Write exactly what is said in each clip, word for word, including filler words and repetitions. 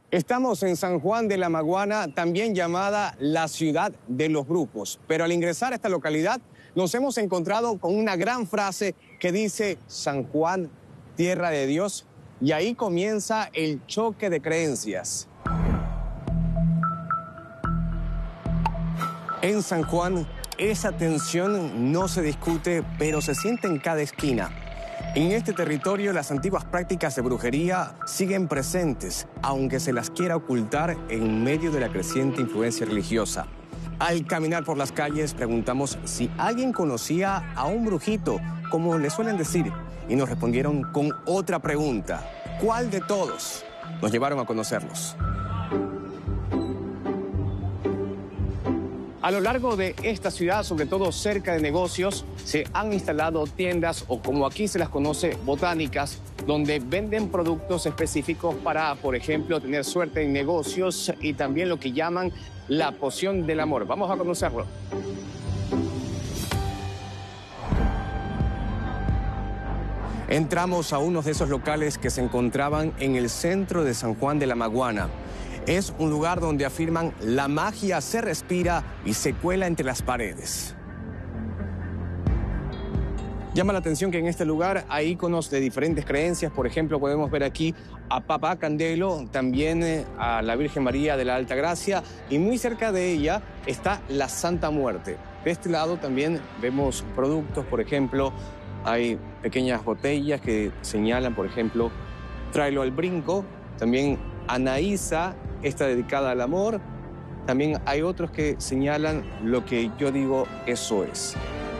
Estamos en San Juan de la Maguana, también llamada la ciudad de los brujos. Pero al ingresar a esta localidad nos hemos encontrado con una gran frase que dice San Juan, tierra de Dios, y ahí comienza el choque de creencias. En San Juan, esa tensión no se discute, pero se siente en cada esquina. En este territorio, las antiguas prácticas de brujería siguen presentes, aunque se las quiera ocultar en medio de la creciente influencia religiosa. Al caminar por las calles, preguntamos si alguien conocía a un brujito, como le suelen decir, y nos respondieron con otra pregunta. ¿Cuál de todos? Nos llevaron a conocerlos. A lo largo de esta ciudad, sobre todo cerca de negocios, se han instalado tiendas o, como aquí se las conoce, botánicas, donde venden productos específicos para, por ejemplo, tener suerte en negocios y también lo que llaman la poción del amor. Vamos a conocerlo. Entramos a uno de esos locales que se encontraban en el centro de San Juan de la Maguana. Es un lugar donde afirman la magia se respira y se cuela entre las paredes. Llama la atención que en este lugar hay iconos de diferentes creencias. Por ejemplo, podemos ver aquí a Papá Candelo, también eh, a la Virgen María de la Alta Gracia, y muy cerca de ella está la Santa Muerte. De este lado también vemos productos, por ejemplo, hay pequeñas botellas que señalan, por ejemplo, tráelo al brinco, también Anaísa, está dedicada al amor. También hay otros que señalan lo que yo digo, eso es.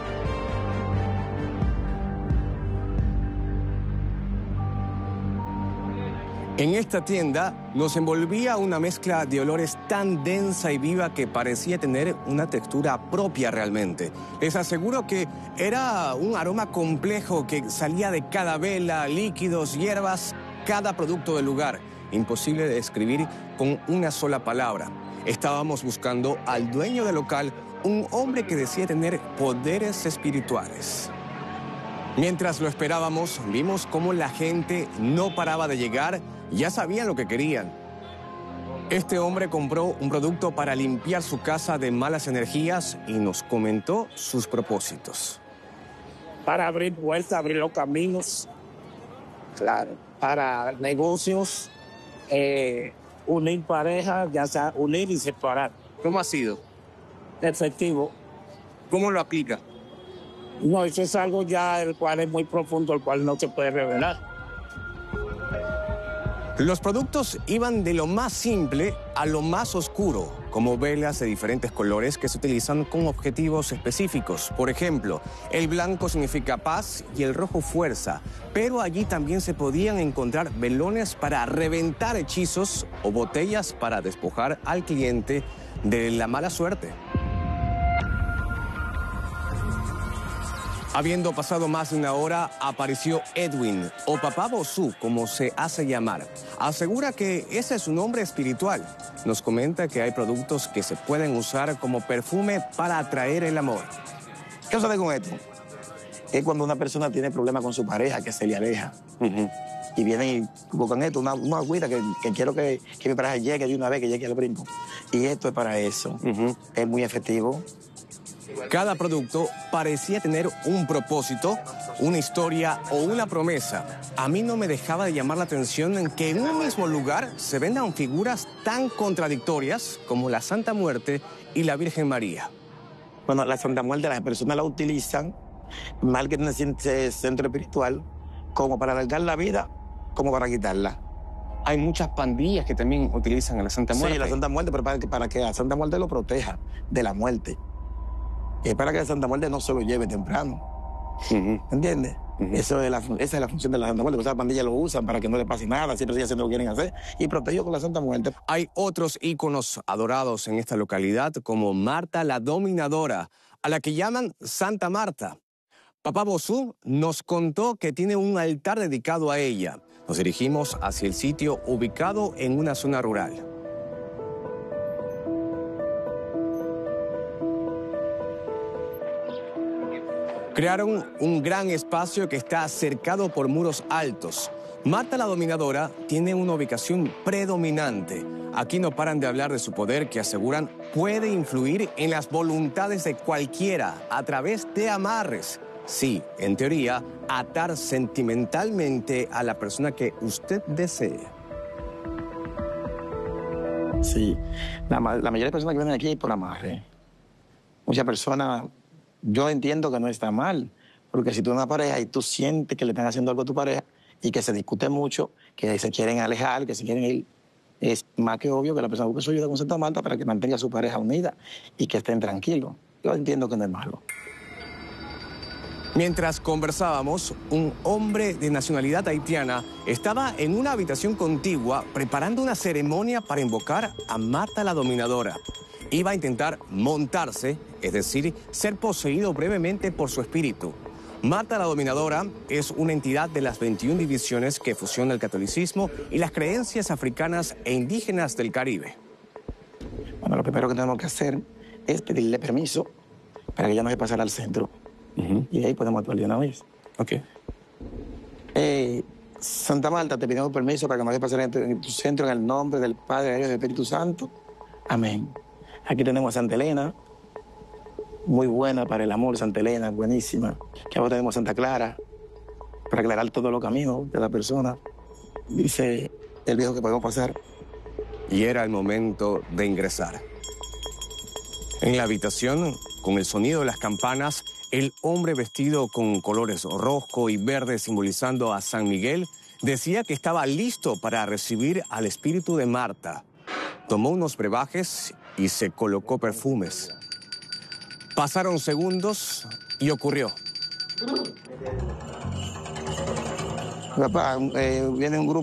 En esta tienda nos envolvía una mezcla de olores tan densa y viva que parecía tener una textura propia realmente. Les aseguro que era un aroma complejo que salía de cada vela, líquidos, hierbas, cada producto del lugar. Imposible de describir con una sola palabra. Estábamos buscando al dueño del local, un hombre que decía tener poderes espirituales. Mientras lo esperábamos, vimos cómo la gente no paraba de llegar, ya sabían lo que querían. Este hombre compró un producto para limpiar su casa de malas energías y nos comentó sus propósitos. Para abrir puertas, abrir los caminos, claro, para negocios, eh, unir parejas, ya sea unir y separar. ¿Cómo ha sido? Efectivo. ¿Cómo lo aplica? No, eso es algo ya el cual es muy profundo, el cual no se puede revelar. Los productos iban de lo más simple a lo más oscuro, como velas de diferentes colores que se utilizan con objetivos específicos. Por ejemplo, el blanco significa paz y el rojo fuerza, pero allí también se podían encontrar velones para reventar hechizos o botellas para despojar al cliente de la mala suerte. Habiendo pasado más de una hora, apareció Edwin, o Papá Bosú, como se hace llamar. Asegura que ese es su nombre espiritual. Nos comenta que hay productos que se pueden usar como perfume para atraer el amor. ¿Qué sucede con esto? Es cuando una persona tiene problemas con su pareja, que se le aleja. Uh-huh. Y vienen y buscan esto, una, una agüita que, que quiero que, que mi pareja llegue de una vez, que llegue al brinco. Y esto es para eso. Uh-huh. Es muy efectivo. Cada producto parecía tener un propósito, una historia o una promesa. A mí no me dejaba de llamar la atención en que en un mismo lugar se vendan figuras tan contradictorias como la Santa Muerte y la Virgen María. Bueno, la Santa Muerte las personas la utilizan, mal que tiene ese centro espiritual, como para alargar la vida, como para quitarla. Hay muchas pandillas que también utilizan a la Santa Muerte. Sí, la Santa Muerte, pero para que, para que la Santa Muerte lo proteja de la muerte. Es para que la Santa Muerte no se lo lleve temprano. Uh-huh. ¿Entiendes? Uh-huh. Eso es la, esa es la función de la Santa Muerte. Porque esas pandillas lo usan para que no le pase nada, siempre siguen haciendo lo que quieren hacer y protegido con la Santa Muerte. Hay otros íconos adorados en esta localidad, como Marta la Dominadora, a la que llaman Santa Marta. Papá Bosú nos contó que tiene un altar dedicado a ella. Nos dirigimos hacia el sitio ubicado en una zona rural. Crearon un gran espacio que está cercado por muros altos. Marta la Dominadora tiene una ubicación predominante. Aquí no paran de hablar de su poder que aseguran puede influir en las voluntades de cualquiera a través de amarres. Sí, en teoría, atar sentimentalmente a la persona que usted desee. Sí, la, la mayoría de personas que vienen aquí es por amarre. Muchas personas, yo entiendo que no está mal, porque si tú eres una pareja y tú sientes que le están haciendo algo a tu pareja y que se discute mucho, que se quieren alejar, que se quieren ir, es más que obvio que la persona busque su ayuda con Santa Marta para que mantenga a su pareja unida y que estén tranquilos. Yo entiendo que no es malo. Mientras conversábamos, un hombre de nacionalidad haitiana estaba en una habitación contigua preparando una ceremonia para invocar a Marta la Dominadora. Iba a intentar montarse, es decir, ser poseído brevemente por su espíritu. Marta la Dominadora es una entidad de las veintiuna divisiones que fusiona el catolicismo y las creencias africanas e indígenas del Caribe. Bueno, lo primero que tenemos que hacer es pedirle permiso para que ella no se pasara al centro. Uh-huh. Y de ahí podemos actuar de una vez. Ok. Eh, Santa Marta, te pedimos permiso para que no se pasara en tu centro en el nombre del Padre, del Hijo y del Espíritu Santo. Amén. Aquí tenemos a Santa Elena, muy buena para el amor, Santa Elena, buenísima. Que ahora tenemos Santa Clara, para aclarar todos los caminos de la persona. Dice el viejo que podemos pasar. Y era el momento de ingresar. En la habitación, con el sonido de las campanas, el hombre vestido con colores rojo y verde simbolizando a San Miguel decía que estaba listo para recibir al espíritu de Marta. Tomó unos brebajes y se colocó perfumes. Pasaron segundos y ocurrió. Papá, eh, viene un grupo